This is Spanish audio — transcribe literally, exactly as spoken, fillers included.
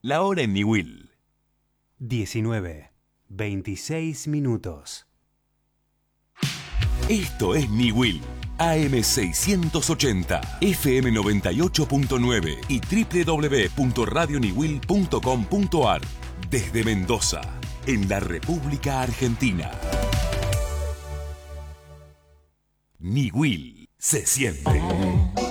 La hora en Niwil. diecinueve, veintiséis minutos. Esto es Niwil. A M seiscientos ochenta, F M noventa y ocho punto nueve y doble u doble u doble u punto radio niwil punto com punto a r. Desde Mendoza, en la República Argentina. Niwil se siente.